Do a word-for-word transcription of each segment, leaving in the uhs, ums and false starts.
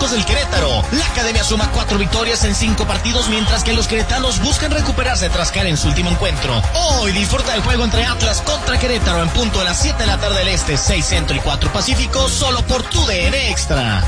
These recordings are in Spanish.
Rayados del Querétaro. La academia suma cuatro victorias en cinco partidos, mientras que los queretanos buscan recuperarse tras caer en su último encuentro. Hoy disfruta el juego entre Atlas contra Querétaro en punto a las siete de la tarde del Este, seis Centro y cuatro Pacífico, solo por tu D N Extra.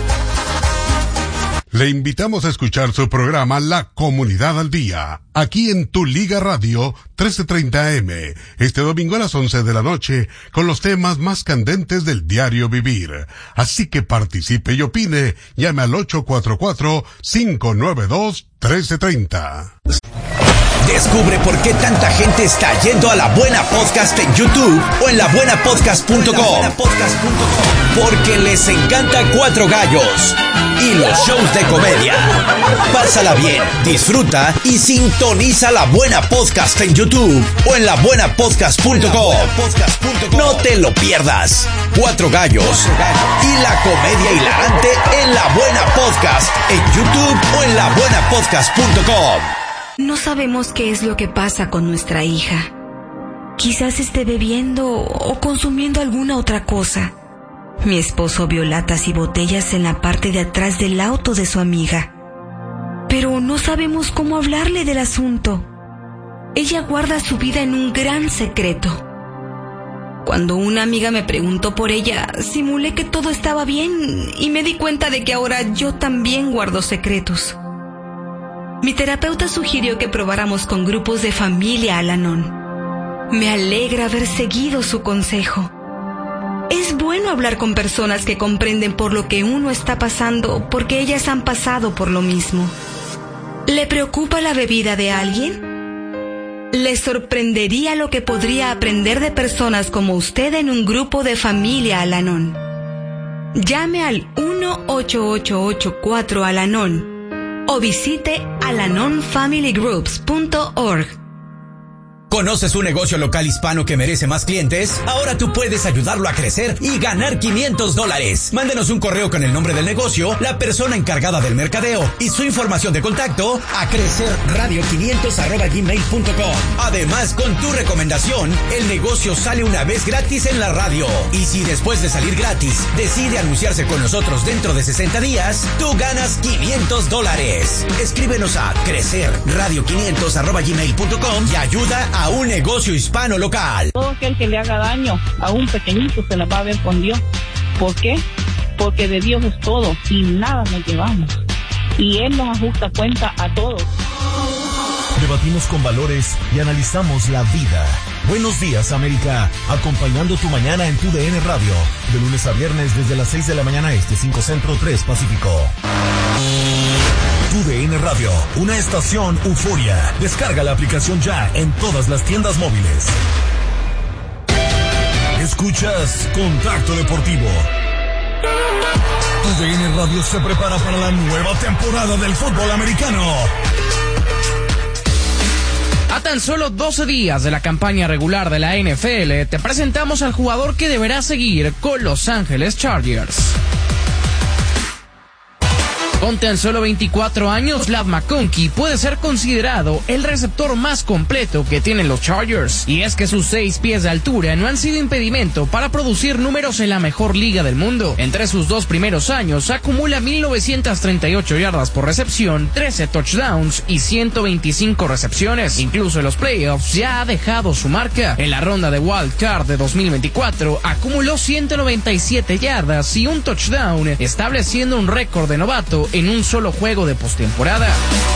Le invitamos a escuchar su programa La Comunidad al Día, aquí en Tu Liga Radio trece treinta A M, este domingo a las once de la noche, con los temas más candentes del diario vivir. Así que participe y opine, llame al ocho cuatro cuatro, cinco nueve dos, uno tres tres cero. Descubre por qué tanta gente está yendo a La Buena Podcast en YouTube o en la buena podcast punto com. Porque les encanta Cuatro Gallos y los shows de comedia. Pásala bien, disfruta y sintoniza La Buena Podcast en YouTube o en la buena podcast punto com. No te lo pierdas. Cuatro Gallos y la comedia hilarante en La Buena Podcast en YouTube o en la buena podcast punto com. No sabemos qué es lo que pasa con nuestra hija. Quizás esté bebiendo o consumiendo alguna otra cosa. Mi esposo vio latas y botellas en la parte de atrás del auto de su amiga. Pero no sabemos cómo hablarle del asunto. Ella guarda su vida en un gran secreto. Cuando una amiga me preguntó por ella, simulé que todo estaba bien y me di cuenta de que ahora yo también guardo secretos. Mi terapeuta sugirió que probáramos con grupos de familia Al-Anon. Me alegra haber seguido su consejo. Es bueno hablar con personas que comprenden por lo que uno está pasando, porque ellas han pasado por lo mismo. ¿Le preocupa la bebida de alguien? ¿Le sorprendería lo que podría aprender de personas como usted en un grupo de familia Al-Anon? Llame al uno ocho ocho ocho cuatro Al-Anon o visite alanon family groups punto org. ¿Conoces un negocio local hispano que merece más clientes? Ahora tú puedes ayudarlo a crecer y ganar quinientos dólares. Mándenos un correo con el nombre del negocio, la persona encargada del mercadeo y su información de contacto a crecerradio quinientos arroba gmail punto com. Además, con tu recomendación, el negocio sale una vez gratis en la radio. Y si después de salir gratis decide anunciarse con nosotros dentro de sesenta días, tú ganas quinientos dólares. Escríbenos a crecerradio quinientos arroba gmail punto com y ayuda a a un negocio hispano local. Todo aquel que le haga daño a un pequeñito se la va a ver con Dios. ¿Por qué? Porque de Dios es todo y nada nos llevamos. Y Él nos ajusta cuenta a todos. Debatimos con valores y analizamos la vida. Buenos días, América. Acompañando tu mañana en tu D N Radio. De lunes a viernes desde las seis de la mañana este, cinco Centro, tres Pacífico. Tu D N Radio, una estación Euforia. Descarga la aplicación ya en todas las tiendas móviles. Escuchas Contacto Deportivo. Tu D N Radio se prepara para la nueva temporada del fútbol americano. A tan solo doce días de la campaña regular de la N F L, te presentamos al jugador que deberá seguir con Los Ángeles Chargers. Con tan solo veinticuatro años, Ladd McConkey puede ser considerado el receptor más completo que tienen los Chargers. Y es que sus seis pies de altura no han sido impedimento para producir números en la mejor liga del mundo. Entre sus dos primeros años acumula mil novecientas treinta y ocho yardas por recepción, trece touchdowns y ciento veinticinco recepciones. Incluso en los playoffs ya ha dejado su marca. En la ronda de Wild Card de dos mil veinticuatro acumuló ciento noventa y siete yardas y un touchdown, estableciendo un récord de novato en un solo juego de postemporada.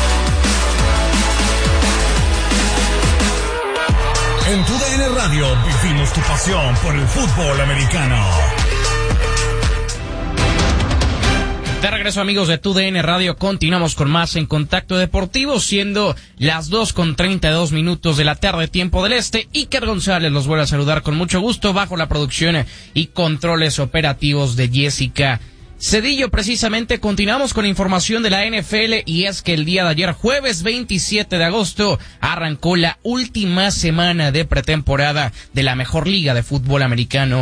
En tu D N Radio vivimos tu pasión por el fútbol americano. De regreso, amigos de Tu D N Radio, continuamos con más en Contacto Deportivo, siendo las dos con treinta y dos minutos de la tarde, tiempo del este. Iker González los vuelve a saludar con mucho gusto bajo la producción y controles operativos de Jessica Cedillo. Precisamente continuamos con información de la N F L, y es que el día de ayer, jueves veintisiete de agosto, arrancó la última semana de pretemporada de la mejor liga de fútbol americano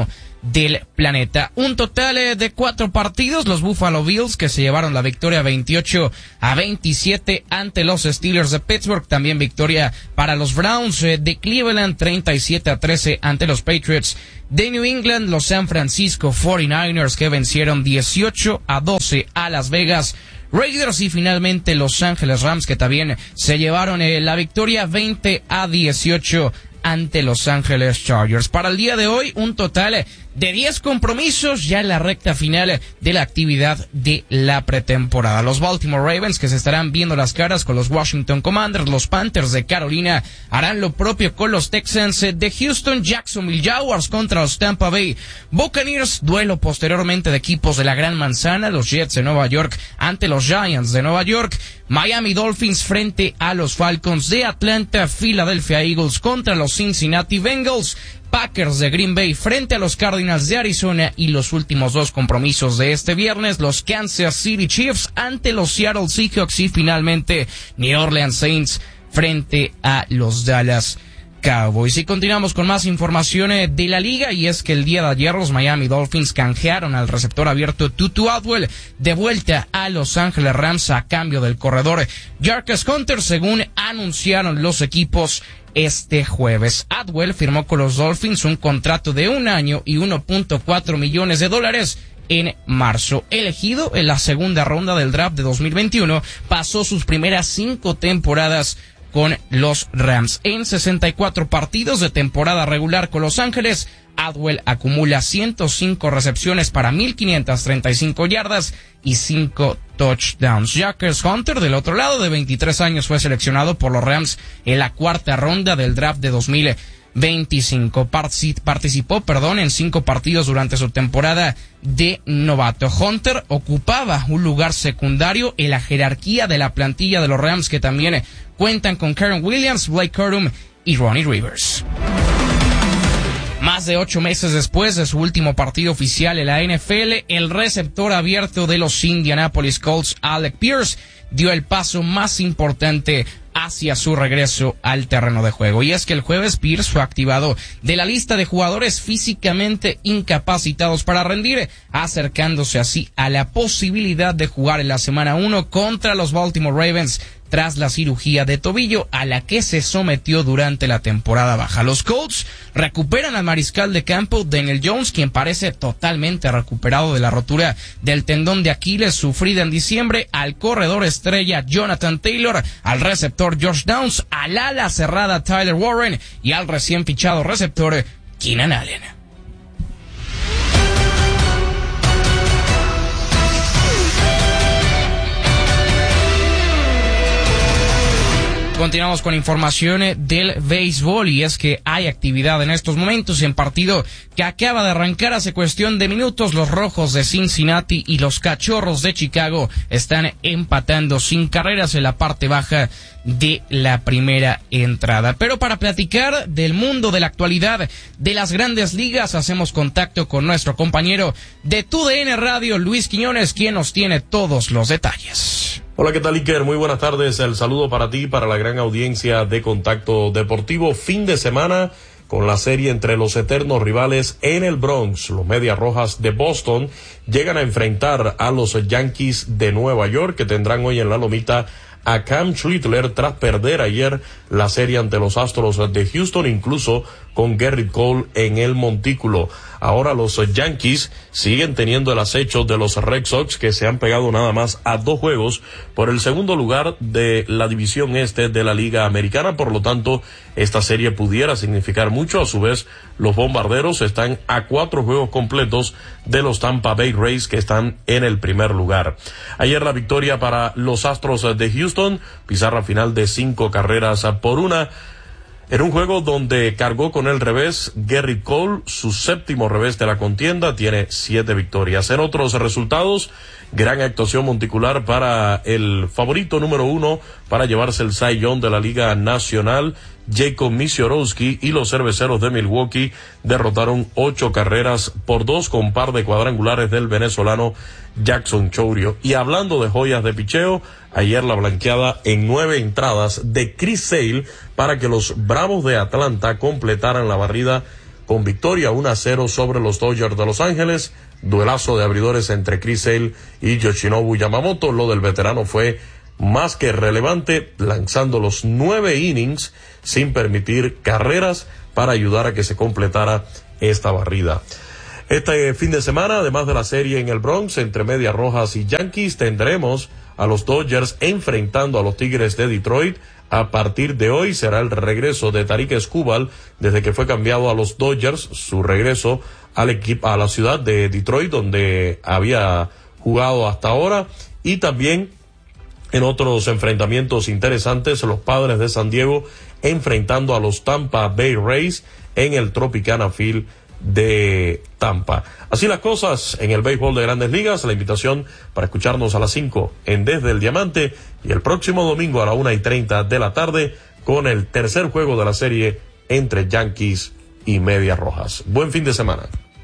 del planeta. Un total de cuatro partidos, los Buffalo Bills que se llevaron la victoria veintiocho a veintisiete ante los Steelers de Pittsburgh, también victoria para los Browns de Cleveland treinta y siete a trece ante los Patriots de New England, los San Francisco cuarenta y nueve ers que vencieron dieciocho a doce a Las Vegas Raiders y finalmente Los Ángeles Rams que también se llevaron eh, la victoria veinte a dieciocho ante Los Ángeles Chargers. Para el día de hoy, un total de diez compromisos ya en la recta final de la actividad de la pretemporada. Los Baltimore Ravens que se estarán viendo las caras con los Washington Commanders, los Panthers de Carolina harán lo propio con los Texans de Houston, Jacksonville Jaguars contra los Tampa Bay Buccaneers, duelo posteriormente de equipos de la Gran Manzana, los Jets de Nueva York ante los Giants de Nueva York, Miami Dolphins frente a los Falcons de Atlanta, Philadelphia Eagles contra los Cincinnati Bengals, Packers de Green Bay frente a los Cardinals de Arizona y los últimos dos compromisos de este viernes, los Kansas City Chiefs ante los Seattle Seahawks y finalmente New Orleans Saints frente a los Dallas Cowboys. Y continuamos con más información de la liga, y es que el día de ayer los Miami Dolphins canjearon al receptor abierto Tutu Atwell de vuelta a Los Ángeles Rams a cambio del corredor Jarquez Hunter, según anunciaron los equipos este jueves. Atwell firmó con los Dolphins un contrato de un año y uno punto cuatro millones de dólares en marzo. Elegido en la segunda ronda del draft de dos mil veintiuno, pasó sus primeras cinco temporadas con los Rams. En sesenta y cuatro partidos de temporada regular con Los Ángeles, Atwell acumula ciento cinco recepciones para mil quinientas treinta y cinco yardas y cinco touchdowns. Jarquez Hunter, del otro lado, de veintitrés años, fue seleccionado por los Rams en la cuarta ronda del draft de dos mil veinticinco. Participó, perdón, en cinco partidos durante su temporada de novato. Hunter ocupaba un lugar secundario en la jerarquía de la plantilla de los Rams, que también cuentan con Karen Williams, Blake Cordum y Ronnie Rivers. Más de ocho meses después de su último partido oficial en la N F L, el receptor abierto de los Indianapolis Colts, Alec Pierce, dio el paso más importante hacia su regreso al terreno de juego. Y es que el jueves Pierce fue activado de la lista de jugadores físicamente incapacitados para rendir, acercándose así a la posibilidad de jugar en la semana uno contra los Baltimore Ravens tras la cirugía de tobillo a la que se sometió durante la temporada baja. Los Colts recuperan al mariscal de campo Daniel Jones, quien parece totalmente recuperado de la rotura del tendón de Aquiles sufrida en diciembre, al corredor estrella Jonathan Taylor, al receptor Josh Downs, al ala cerrada Tyler Warren y al recién fichado receptor Keenan Allen. Continuamos con información del béisbol, y es que hay actividad en estos momentos en partido que acaba de arrancar hace cuestión de minutos. Los Rojos de Cincinnati y los Cachorros de Chicago están empatando sin carreras en la parte baja de la primera entrada. Pero para platicar del mundo de la actualidad de las grandes ligas, hacemos contacto con nuestro compañero de T U D N Radio, Luis Quiñones, quien nos tiene todos los detalles. Hola, ¿qué tal, Iker? Muy buenas tardes. El saludo para ti y para la gran audiencia de Contacto Deportivo. Fin de semana con la serie entre los eternos rivales en el Bronx. Los Medias Rojas de Boston llegan a enfrentar a los Yankees de Nueva York, que tendrán hoy en la lomita a Cam Schlittler tras perder ayer la serie ante los Astros de Houston, incluso con Gerrit Cole en el montículo. Ahora los Yankees siguen teniendo el acecho de los Red Sox, que se han pegado nada más a dos juegos por el segundo lugar de la división este de la Liga Americana. Por lo tanto, esta serie pudiera significar mucho. A su vez, los Bombarderos están a cuatro juegos completos de los Tampa Bay Rays, que están en el primer lugar. Ayer la victoria para los Astros de Houston, pizarra final de cinco carreras por una. En un juego donde cargó con el revés Gerrit Cole, su séptimo revés de la contienda, tiene siete victorias. En otros resultados, gran actuación monticular para el favorito número uno para llevarse el Cy Young de la Liga Nacional, Jacob Misiorowski, y los Cerveceros de Milwaukee derrotaron ocho carreras por dos con par de cuadrangulares del venezolano Jackson Chourio. Y hablando de joyas de picheo, ayer la blanqueada en nueve entradas de Chris Sale para que los Bravos de Atlanta completaran la barrida con victoria uno a cero sobre los Dodgers de Los Ángeles. Duelazo de abridores entre Chris Sale y Yoshinobu Yamamoto. Lo del veterano fue más que relevante, lanzando los nueve innings sin permitir carreras para ayudar a que se completara esta barrida. Este fin de semana, además de la serie en el Bronx entre Medias Rojas y Yankees, tendremos a los Dodgers enfrentando a los Tigres de Detroit. A partir de hoy será el regreso de Tarik Skubal desde que fue cambiado a los Dodgers, su regreso al equipo, a la ciudad de Detroit, donde había jugado hasta ahora. Y también en otros enfrentamientos interesantes, los Padres de San Diego enfrentando a los Tampa Bay Rays en el Tropicana Field de Tampa. Así las cosas en el béisbol de Grandes Ligas. La invitación para escucharnos a las cinco en Desde el Diamante y el próximo domingo a la una y treinta de la tarde con el tercer juego de la serie entre Yankees y Medias Rojas. Buen fin de semana.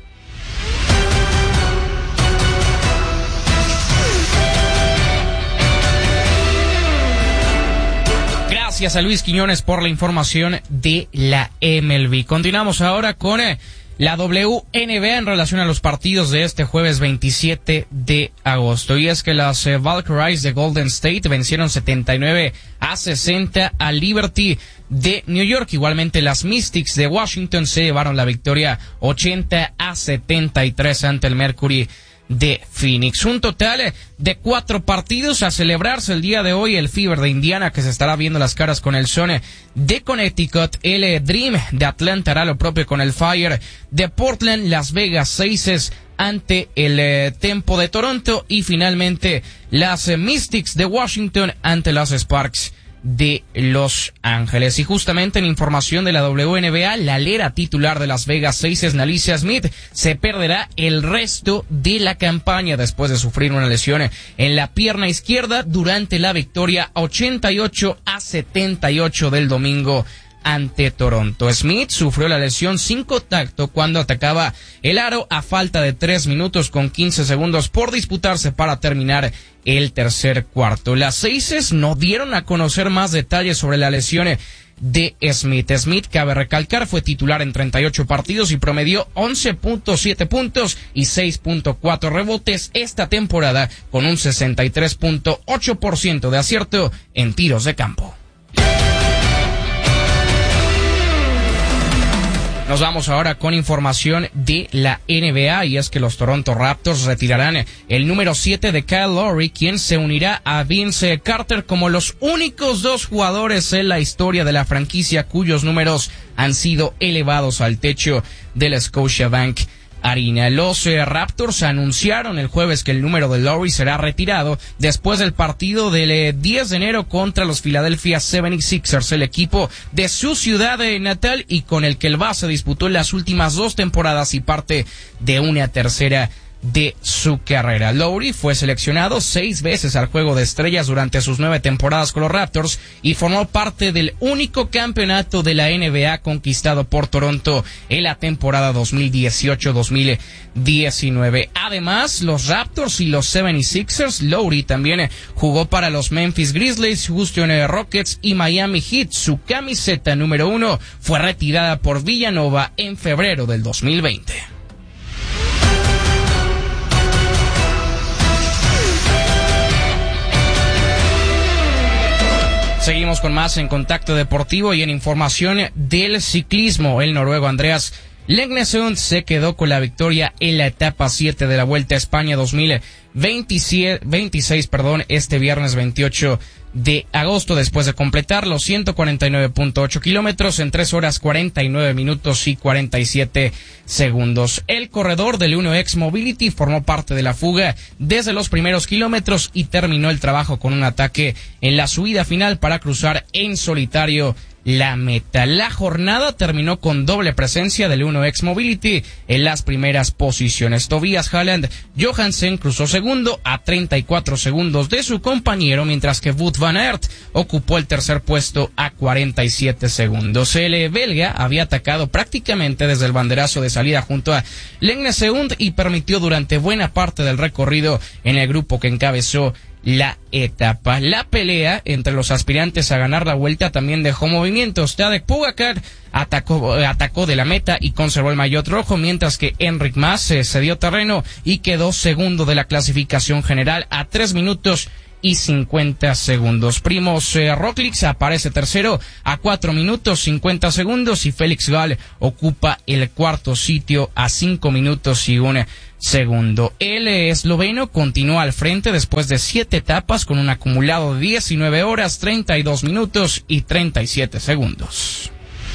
Gracias a Luis Quiñones por la información de la M L B. Continuamos ahora con eh, la W N B A en relación a los partidos de este jueves veintisiete de agosto. Y es que las eh, Valkyries de Golden State vencieron setenta y nueve a sesenta a Liberty de New York. Igualmente las Mystics de Washington se llevaron la victoria ochenta a setenta y tres ante el Mercury de Phoenix. Un total de cuatro partidos a celebrarse el día de hoy. El Fever de Indiana, que se estará viendo las caras con el Sun de Connecticut. El Dream de Atlanta hará lo propio con el Fire de Portland. Las Vegas Aces ante el eh, Tempo de Toronto. Y finalmente las eh, Mystics de Washington ante las Sparks de Los Ángeles. Y justamente en información de la W N B A, la alera titular de Las Vegas Aces, Nalicia Smith, se perderá el resto de la campaña después de sufrir una lesión en la pierna izquierda durante la victoria ochenta y ocho a setenta y ocho del domingo ante Toronto. Smith sufrió la lesión sin contacto cuando atacaba el aro a falta de tres minutos con quince segundos por disputarse para terminar el tercer cuarto. Las Aces no dieron a conocer más detalles sobre la lesión de Smith. Smith, cabe recalcar, fue titular en treinta y ocho partidos y promedió once punto siete puntos y seis punto cuatro rebotes esta temporada, con un sesenta y tres punto ocho por ciento de acierto en tiros de campo. Nos vamos ahora con información de la N B A, y es que los Toronto Raptors retirarán el número siete de Kyle Lowry, quien se unirá a Vince Carter como los únicos dos jugadores en la historia de la franquicia cuyos números han sido elevados al techo del Scotiabank Arena. Los eh, Raptors anunciaron el jueves que el número de Lowry será retirado después del partido del eh, diez de enero contra los Philadelphia setenta y seis ers, el equipo de su ciudad eh, natal y con el que el base disputó las últimas dos temporadas y parte de una tercera de su carrera. Lowry fue seleccionado seis veces al Juego de Estrellas durante sus nueve temporadas con los Raptors y formó parte del único campeonato de la N B A conquistado por Toronto en la temporada dos mil dieciocho dos mil diecinueve. Además, los Raptors y los setenta y seis ers, Lowry también jugó para los Memphis Grizzlies, Houston Rockets y Miami Heat. Su camiseta número uno fue retirada por Villanova en febrero del dos mil veinte. Seguimos con más en Contacto Deportivo y en información del ciclismo. El noruego Andreas Leknesund se quedó con la victoria en la etapa siete de la Vuelta a España dos mil veintiséis, perdón, este viernes veintiocho de agosto, después de completar los ciento cuarenta y nueve punto ocho kilómetros en tres horas cuarenta y nueve minutos y cuarenta y siete segundos. El corredor del Uno X Mobility formó parte de la fuga desde los primeros kilómetros y terminó el trabajo con un ataque en la subida final para cruzar en solitario la meta. La jornada terminó con doble presencia del Uno X Mobility en las primeras posiciones. Tobias Haaland Johansen cruzó segundo a treinta y cuatro segundos de su compañero, mientras que Wout van Aert ocupó el tercer puesto a cuarenta y siete segundos. El belga había atacado prácticamente desde el banderazo de salida junto a Leknesund y permitió durante buena parte del recorrido en el grupo que encabezó la etapa. La pelea entre los aspirantes a ganar la vuelta también dejó movimientos. Tadej Pogačar atacó, atacó de la meta y conservó el maillot rojo, mientras que Enric Mas eh, cedió terreno y quedó segundo de la clasificación general a tres minutos y cincuenta segundos. Primoz eh, Roglič aparece tercero a cuatro minutos cincuenta segundos y Félix Gall ocupa el cuarto sitio a cinco minutos y un segundo. El eh, esloveno continúa al frente después de siete etapas con un acumulado de diecinueve horas, treinta y dos minutos y treinta y siete segundos.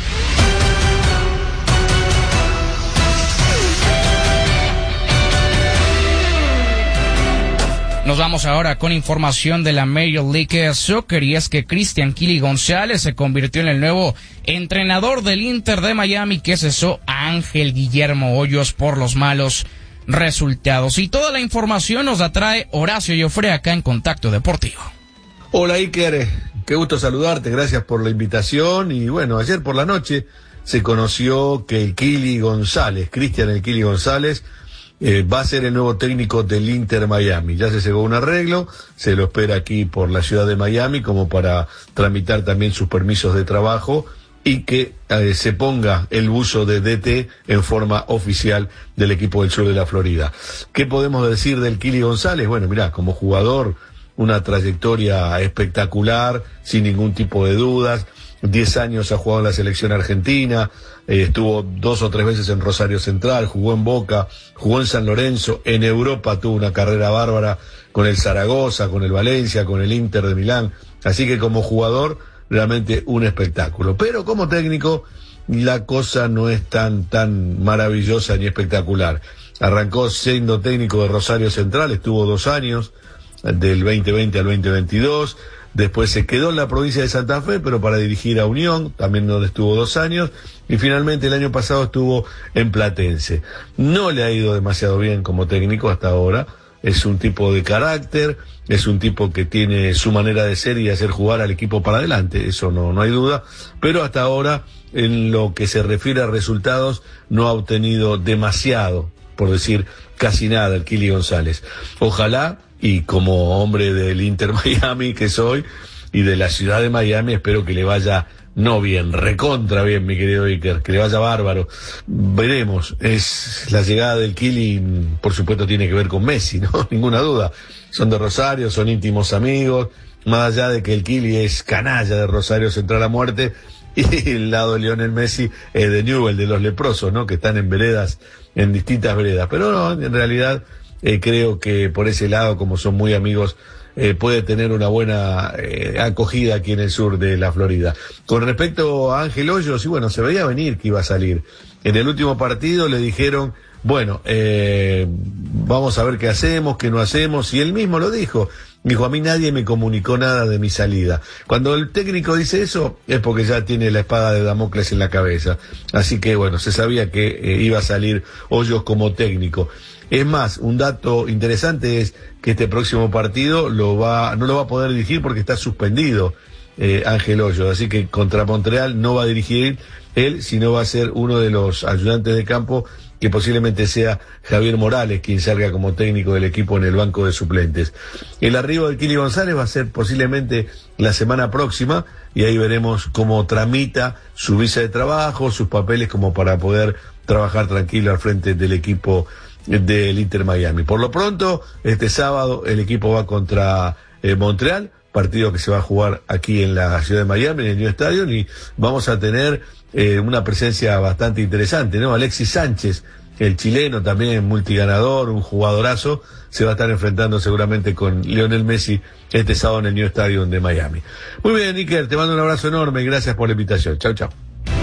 Nos vamos ahora con información de la Major League Soccer, y es que Cristian Kili González se convirtió en el nuevo entrenador del Inter de Miami, que cesó a Ángel Guillermo Hoyos por los malos resultados. Y toda la información nos la trae Horacio Joffre acá en Contacto Deportivo. Hola Iker, qué gusto saludarte, gracias por la invitación. Y bueno, ayer por la noche se conoció que el Kili González, Cristian el Kili González, Eh, va a ser el nuevo técnico del Inter Miami. Ya se llegó un arreglo, se lo espera aquí por la ciudad de Miami como para tramitar también sus permisos de trabajo y que eh, se ponga el buzo de D T en forma oficial del equipo del sur de la Florida. ¿Qué podemos decir del Kili González? Bueno, mirá, como jugador, una trayectoria espectacular, sin ningún tipo de dudas. Diez años ha jugado en la selección argentina, eh, estuvo dos o tres veces en Rosario Central, jugó en Boca, jugó en San Lorenzo, en Europa tuvo una carrera bárbara con el Zaragoza, con el Valencia, con el Inter de Milán, así que como jugador realmente un espectáculo. Pero como técnico la cosa no es tan, tan maravillosa ni espectacular. Arrancó siendo técnico de Rosario Central, estuvo dos años, del veinte veinte al veinte veintidós, después se quedó en la provincia de Santa Fe, pero para dirigir a Unión, también donde estuvo dos años, y finalmente el año pasado estuvo en Platense. No le ha ido demasiado bien como técnico hasta ahora, es un tipo de carácter, es un tipo que tiene su manera de ser y de hacer jugar al equipo para adelante, eso no, no hay duda, pero hasta ahora, en lo que se refiere a resultados, no ha obtenido demasiado, por decir casi nada, el Kili González. Ojalá, y como hombre del Inter Miami que soy, y de la ciudad de Miami, espero que le vaya no bien, recontra bien, mi querido Iker, que le vaya bárbaro. Veremos, es la llegada del Kili, por supuesto tiene que ver con Messi, ¿no? Ninguna duda. Son de Rosario, son íntimos amigos, más allá de que el Kili es canalla de Rosario Central a muerte, y el lado de Lionel Messi es de Newell, de los leprosos, ¿no? Que están en veredas, en distintas veredas. Pero no, en realidad, Eh, creo que por ese lado, como son muy amigos, eh, puede tener una buena eh, acogida aquí en el sur de la Florida. Con respecto a Ángel Hoyos, y bueno, se veía venir que iba a salir. En el último partido le dijeron, bueno, eh, vamos a ver qué hacemos, qué no hacemos, y él mismo lo dijo. Dijo, a mí nadie me comunicó nada de mi salida. Cuando el técnico dice eso, es porque ya tiene la espada de Damocles en la cabeza. Así que bueno, se sabía que eh, iba a salir Hoyos como técnico. Es más, un dato interesante es que este próximo partido lo va, no lo va a poder dirigir porque está suspendido eh, Ángel Hoyos, así que contra Montreal no va a dirigir él, sino va a ser uno de los ayudantes de campo, que posiblemente sea Javier Morales quien salga como técnico del equipo en el banco de suplentes. El arribo de Kili González va a ser posiblemente la semana próxima, y ahí veremos cómo tramita su visa de trabajo, sus papeles, como para poder trabajar tranquilo al frente del equipo del Inter Miami. Por lo pronto, este sábado el equipo va contra eh, Montreal, partido que se va a jugar aquí en la ciudad de Miami, en el New Stadium, y vamos a tener eh, una presencia bastante interesante, ¿no? Alexis Sánchez, el chileno, también multiganador, un jugadorazo, se va a estar enfrentando seguramente con Lionel Messi este sábado en el New Stadium de Miami. Muy bien, Iker, te mando un abrazo enorme y gracias por la invitación. Chau, chau.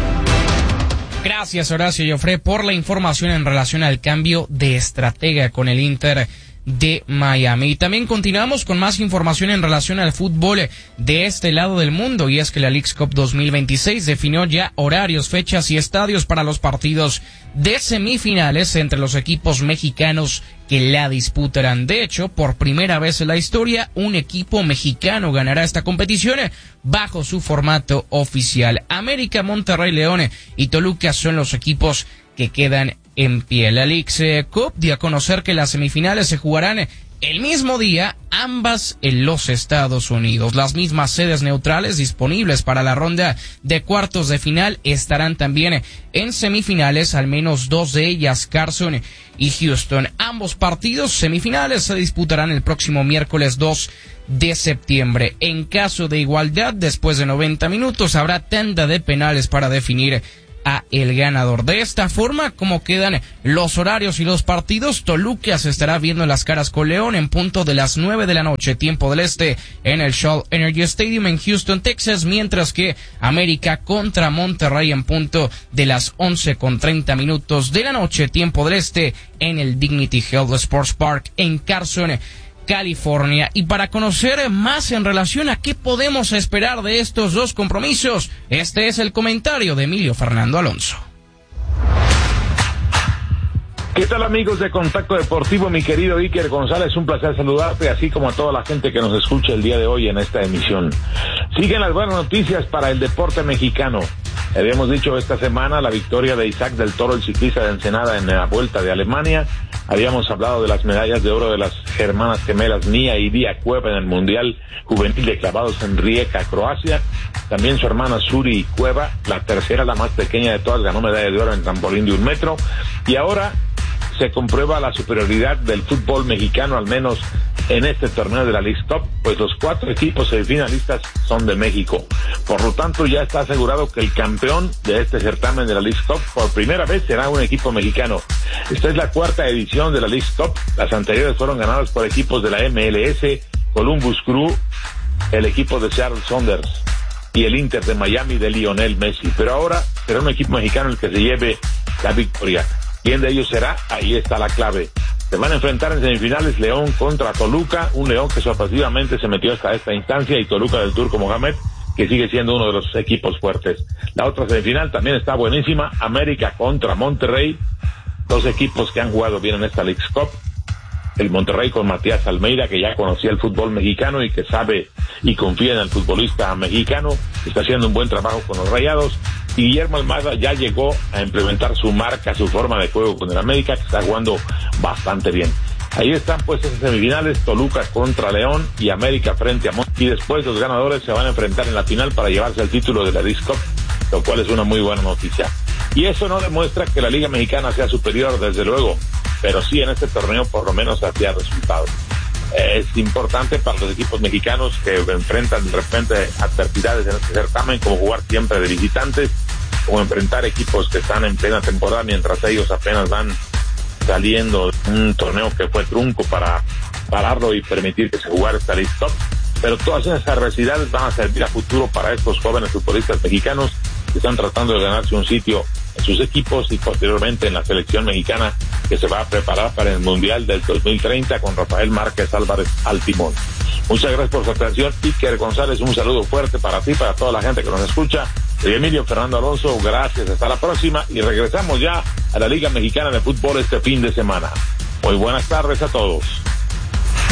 Gracias, Horacio Joffre, por la información en relación al cambio de estratega con el Inter de Miami. Y también continuamos con más información en relación al fútbol de este lado del mundo, y es que la Leagues Cup dos mil veintiséis definió ya horarios, fechas y estadios para los partidos de semifinales entre los equipos mexicanos que la disputarán. De hecho, por primera vez en la historia, un equipo mexicano ganará esta competición bajo su formato oficial. América, Monterrey, León y Toluca son los equipos que quedan en pie. La Leagues Cup dio a conocer que las semifinales se jugarán el mismo día, ambas en los Estados Unidos. Las mismas sedes neutrales disponibles para la ronda de cuartos de final estarán también en semifinales, al menos dos de ellas, Carson y Houston. Ambos partidos semifinales se disputarán el próximo miércoles dos de septiembre. En caso de igualdad, después de noventa minutos, habrá tanda de penales para definir a el ganador. De esta forma, como quedan los horarios y los partidos, Toluca se estará viendo las caras con León en punto de las nueve de la noche, tiempo del este, en el Shell Energy Stadium en Houston, Texas, mientras que América contra Monterrey en punto de las once con treinta minutos de la noche, tiempo del este, en el Dignity Health Sports Park en Carson, California. Y para conocer más en relación a qué podemos esperar de estos dos compromisos, este es el comentario de Emilio Fernando Alonso. ¿Qué tal, amigos de Contacto Deportivo? Mi querido Iker González, un placer saludarte, así como a toda la gente que nos escucha el día de hoy en esta emisión. Siguen las buenas noticias para el deporte mexicano. Habíamos dicho esta semana la victoria de Isaac del Toro, el ciclista de Ensenada, en la Vuelta de Alemania. Habíamos hablado de las medallas de oro de las hermanas gemelas Nia y Dia Cueva en el Mundial Juvenil de Clavados en Rijeka, Croacia. También su hermana Suri Cueva, la tercera, la más pequeña de todas, ganó medalla de oro en trampolín de un metro. Y ahora se comprueba la superioridad del fútbol mexicano, al menos en este torneo de la Leagues Cup, pues los cuatro equipos semifinalistas son de México. Por lo tanto, ya está asegurado que el campeón de este certamen de la Leagues Cup por primera vez será un equipo mexicano. Esta es la cuarta edición de la Leagues Cup. Las anteriores fueron ganadas por equipos de la M L S, Columbus Crew, el equipo de Seattle Sounders y el Inter de Miami de Lionel Messi. Pero ahora será un equipo mexicano el que se lleve la victoria. ¿Quién de ellos será? Ahí está la clave. Se van a enfrentar en semifinales León contra Toluca, un León que sorpresivamente se metió hasta esta instancia, y Toluca del Turco Mohamed, que sigue siendo uno de los equipos fuertes. La otra semifinal también está buenísima, América contra Monterrey, dos equipos que han jugado bien en esta Leagues Cup. El Monterrey con Matías Almeida, que ya conocía el fútbol mexicano y que sabe y confía en el futbolista mexicano, está haciendo un buen trabajo con los Rayados. Y Guillermo Almada ya llegó a implementar su marca, su forma de juego con el América, que está jugando bastante bien. Ahí están pues esas semifinales, Toluca contra León y América frente a Monterrey. Y después los ganadores se van a enfrentar en la final para llevarse el título de la Leagues Cup, lo cual es una muy buena noticia. Y eso no demuestra que la Liga Mexicana sea superior, desde luego, pero sí en este torneo por lo menos hacía resultados. Es importante para los equipos mexicanos que enfrentan de repente adversidades en este certamen, como jugar siempre de visitantes, o enfrentar equipos que están en plena temporada mientras ellos apenas van saliendo de un torneo que fue trunco para pararlo y permitir que se jugara esta Leagues Cup. Pero todas esas adversidades van a servir a futuro para estos jóvenes futbolistas mexicanos que están tratando de ganarse un sitio en sus equipos y posteriormente en la selección mexicana, que se va a preparar para el Mundial del dos mil treinta con Rafael Márquez Álvarez al timón. Muchas gracias por su atención. Iker González, un saludo fuerte para ti, para toda la gente que nos escucha. Soy Emilio Fernando Alonso, gracias, hasta la próxima, y regresamos ya a la Liga Mexicana de Fútbol este fin de semana. Muy buenas tardes a todos.